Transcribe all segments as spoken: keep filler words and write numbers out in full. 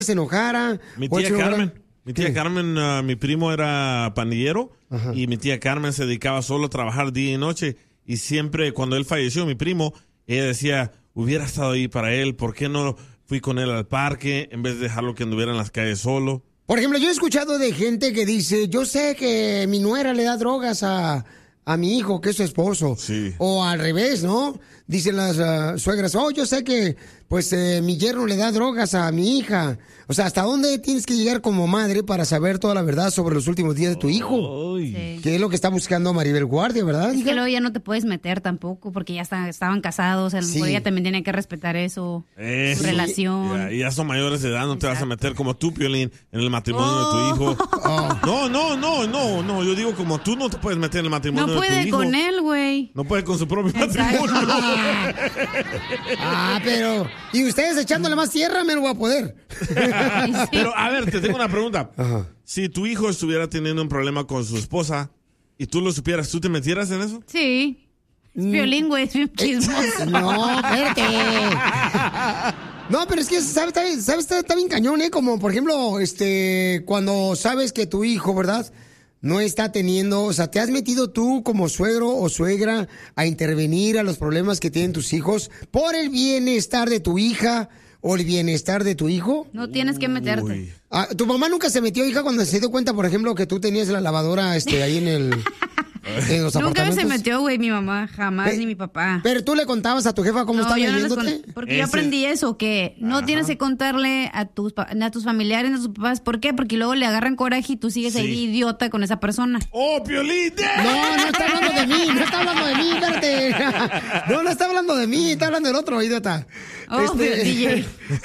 se enojara. Mi tía Carmen. Mi tía ¿Qué? Carmen, uh, mi primo era pandillero. Ajá. Y mi tía Carmen se dedicaba solo a trabajar día y noche. Y siempre, cuando él falleció, mi primo, ella decía, hubiera estado ahí para él, ¿por qué no fui con él al parque en vez de dejarlo que anduviera en las calles solo? Por ejemplo, yo he escuchado de gente que dice, yo sé que mi nuera le da drogas a, a mi hijo, que es su esposo. Sí. O al revés, ¿no? Dicen las uh, suegras, oh, yo sé que pues eh, mi yerno le da drogas a mi hija. O sea, ¿hasta dónde tienes que llegar como madre para saber toda la verdad sobre los últimos días de tu hijo? Sí. Que es lo que está buscando Maribel Guardia, ¿verdad? Es hija? que luego ya no te puedes meter tampoco porque ya está, estaban casados. A lo mejor Sí. ella también tiene que respetar eso, Eso. su relación. Ya, ya son mayores de edad, no Exacto. te vas a meter como tú, Piolín, en el matrimonio Oh. de tu hijo. Oh. No, no, no, no, no. Yo digo como tú no te puedes meter en el matrimonio No de tu puede hijo. con él, güey. No puede con su propio Exacto. matrimonio. Ah, pero... Y ustedes echándole más tierra, me lo voy a poder. Pero, a ver, te tengo una pregunta. Ajá. Si tu hijo estuviera teniendo un problema con su esposa y tú lo supieras, ¿tú te metieras en eso? Sí. Es Piolín, güey, es bien chismoso. No, espérate. No, pero es que, ¿sabes? Está, bien- ¿sabes? Está, está bien cañón, ¿eh? Como, por ejemplo, este, cuando sabes que tu hijo, ¿verdad?, no está teniendo, o sea, ¿te has metido tú como suegro o suegra a intervenir a los problemas que tienen tus hijos por el bienestar de tu hija o el bienestar de tu hijo? No tienes que meterte. Uy. Ah, ¿tu mamá nunca se metió, hija, cuando se dio cuenta, por ejemplo, que tú tenías la lavadora este, ahí en el... en los Nunca apartamentos? se metió, güey, mi mamá. Jamás, Pe- ni mi papá. Pero tú le contabas a tu jefa cómo No, estaba yo no les yéndote. con- Porque yo Ese- aprendí eso, que no Ajá. tienes que contarle a tus, pa- a tus familiares, a tus papás. ¿Por qué? Porque luego le agarran coraje y tú sigues Sí. ahí idiota con esa persona. ¡Oh, Piolín! No, no está hablando de mí, no está hablando de mí, espérate. No, no está hablando de mí, está hablando del otro, idiota. Oh, D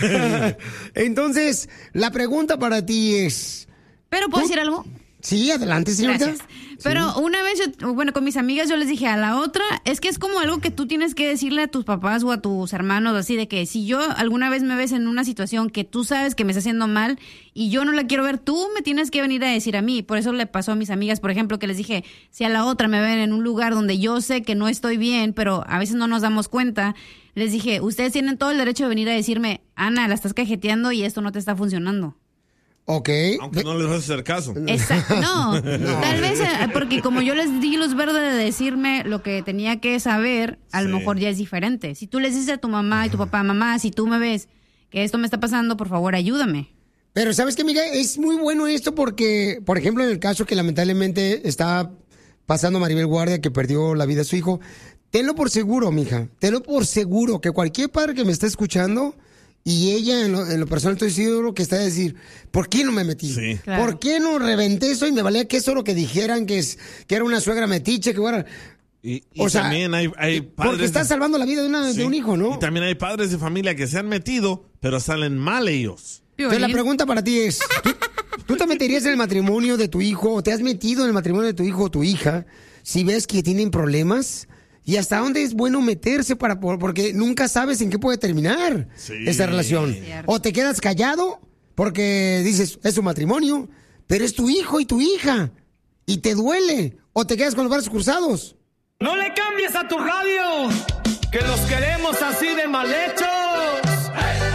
J. Entonces, la pregunta para ti es... Pero, ¿puedo ¿Tú? decir algo? Sí, adelante, señorita. Gracias. Pero una vez, yo, bueno, con mis amigas yo les dije a la otra, es que es como algo que tú tienes que decirle a tus papás o a tus hermanos, así de que si yo alguna vez me ves en una situación que tú sabes que me está haciendo mal y yo no la quiero ver, tú me tienes que venir a decir a mí. Por eso le pasó a mis amigas, por ejemplo, que les dije, si a la otra me ven en un lugar donde yo sé que no estoy bien, pero a veces no nos damos cuenta, les dije, ustedes tienen todo el derecho de venir a decirme, Ana, la estás cajeteando y esto no te está funcionando. Ok. Aunque no les vas a hacer caso. Exacto. No, tal vez eh, porque como yo les di luz verde de decirme lo que tenía que saber, a lo Sí. mejor ya es diferente. Si tú les dices a tu mamá y tu papá, mamá, si tú me ves que esto me está pasando, por favor, ayúdame. Pero ¿sabes qué, amiga? Es muy bueno esto porque, por ejemplo, en el caso que lamentablemente está pasando Maribel Guardia, que perdió la vida de su hijo, tenlo por seguro, mija, tenlo por seguro que cualquier padre que me esté escuchando y ella en lo, en lo personal estoy seguro que está a decir, ¿por qué no me metí? Sí. Claro. ¿Por qué no reventé eso y me valía que eso lo que dijeran, que es que era una suegra metiche, que fuera... Y, y O sea, también hay, hay padres... Porque está de- salvando la vida de, una, Sí. de un hijo, ¿no? Y también hay padres de familia que se han metido, pero salen mal ellos. Entonces la pregunta para ti es, ¿tú, tú te meterías en el matrimonio de tu hijo o te has metido en el matrimonio de tu hijo o tu hija si ves que tienen problemas? ¿Y hasta dónde es bueno meterse para por- porque nunca sabes en qué puede terminar Sí. esa relación? Cierto. O te quedas callado porque dices, es su matrimonio, pero es tu hijo y tu hija y te duele. O te quedas con los brazos cruzados. No le cambies a tu radio, que los queremos así de mal hechos.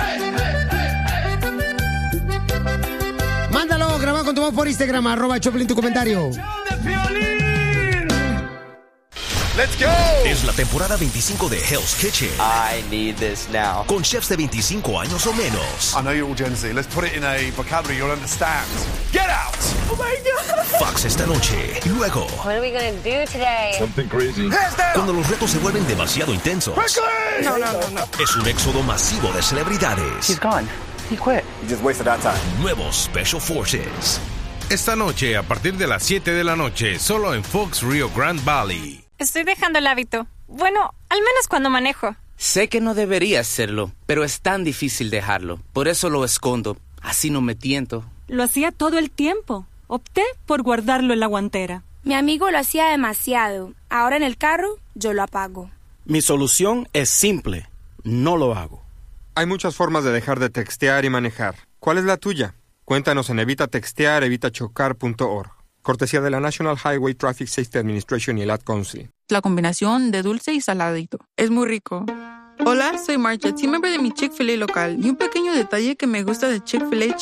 Mándalo, grabado con tu voz por Instagram, arroba Choplin tu comentario. ¡Show de Piolín! ¡Let's go! Es la temporada veinticinco de Hell's Kitchen. I need this now. Con chefs de veinticinco años o menos. I know you're all Gen Z. Let's put it in a vocabulary you'll understand. Get out! Oh my God! Fox esta noche. Y luego, What are we gonna do today? Something crazy. Hands down! cuando los retos se vuelven demasiado intensos, Quickly! No, no, no, no. es un éxodo masivo de celebridades. gone. He quit. You just wasted our time. Nuevos Special Forces. Esta noche, a partir de las siete de la noche, solo en Fox Rio Grande Valley. Estoy dejando el hábito. Bueno, al menos cuando manejo. Sé que no debería hacerlo, pero es tan difícil dejarlo. Por eso lo escondo. Así no me tiento. Lo hacía todo el tiempo. Opté por guardarlo en la guantera. Mi amigo lo hacía demasiado. Ahora en el carro, yo lo apago. Mi solución es simple. No lo hago. Hay muchas formas de dejar de textear y manejar. ¿Cuál es la tuya? Cuéntanos en evita textear evita chocar punto org. Cortesía de la National Highway Traffic Safety Administration y el Ad Council. La combinación de dulce y saladito. Es muy rico. Hola, soy Marcia, team member de mi Chick-fil-A local. Y un pequeño detalle que me gusta de Chick-fil-A